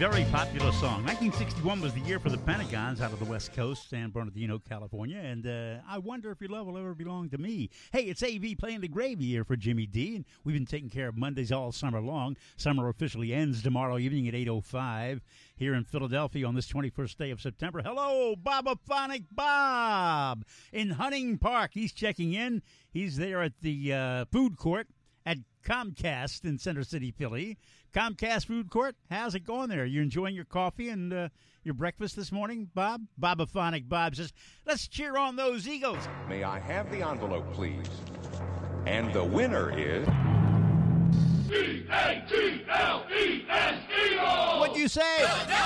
very popular song. 1961 was the year for the Pentagons out of the West Coast, San Bernardino, California, and I wonder if your love will ever belong to me. Hey, it's AV playing the gravy here for Jimmy D, and we've been taking care of Mondays all summer long. Summer officially ends tomorrow evening at 8:05 here in Philadelphia on this 21st day of September. Hello, Bobaphonic Bob in Hunting Park. He's checking in. He's there at the food court at Comcast in Center City, Philly. Comcast Food Court, how's it going there? You enjoying your coffee and your breakfast this morning, Bob? Bobaphonic Bob says, let's cheer on those Eagles. May I have the envelope, please? And the winner is... E-A-G-L-E-S, Eagles! What'd you say?